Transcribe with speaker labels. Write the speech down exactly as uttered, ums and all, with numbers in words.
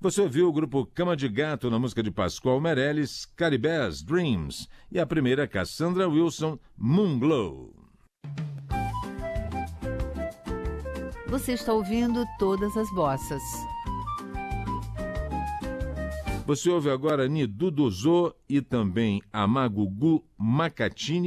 Speaker 1: Você ouviu o grupo Cama de Gato na música de Pascoal Meirelles, Caribés, Dreams, e a primeira, Cassandra Wilson, Moonglow.
Speaker 2: Você está ouvindo Todas as Bossas.
Speaker 1: Você ouve agora Nidu Dozô e também a Magugu Macatini.